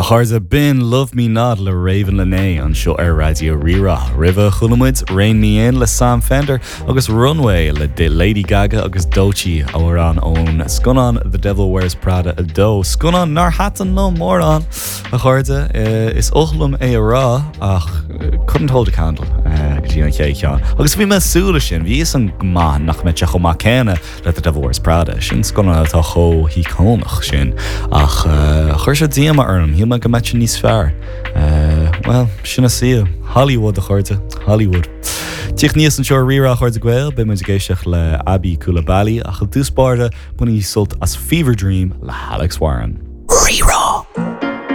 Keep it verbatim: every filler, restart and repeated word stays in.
A chuirde bin Love Me Not le Raven Lené an seo ar radio Rira. River Chulamuid, Rain Me In le Sam Fender, agus Runway le de Lady Gaga agus Doechii óir an ón Scunan The Devil Wears Prada a dó. Scunan nar hatan no mór an. A chuirde uh, is ochlum é a rá ach uh, couldn't hold a candle. Uh, Gdí an ché ceán. Agus bhí me súla sin, bhí is an gmá nach me teach má céna le The Devil Wears Prada. Sin Scunan atá cho hí cónach sin. Ach uh, chuir sé díama arm, hí me go match níos fear. Uh, well, sinna siú. Hollywood a chuirde. Hollywood. Tich níos an seo Rira chuirde gweil, be muid géisteach le Abby Coulibaly ach a dúspáirde bunaí sult as Fever Dream le Alex Warren. Rira!